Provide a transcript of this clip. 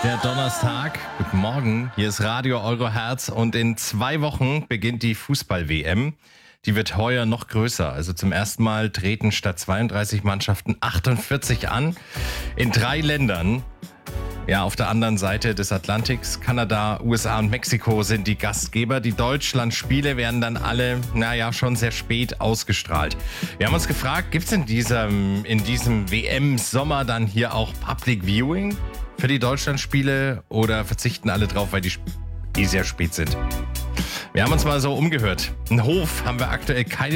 Der Donnerstag, guten Morgen, hier ist Radio Euro Herz und in 2 Wochen beginnt die Fußball-WM. Die wird heuer noch größer. Also zum ersten Mal treten statt 32 Mannschaften 48 an in 3 Ländern. Ja, auf der anderen Seite des Atlantiks, Kanada, USA und Mexiko sind die Gastgeber. Die Deutschland-Spiele werden dann alle, schon sehr spät ausgestrahlt. Wir haben uns gefragt, gibt es in diesem WM-Sommer dann hier auch Public Viewing für die Deutschland-Spiele oder verzichten alle drauf, weil die sehr spät sind? Wir haben uns mal so umgehört. Einen Hof haben wir aktuell keine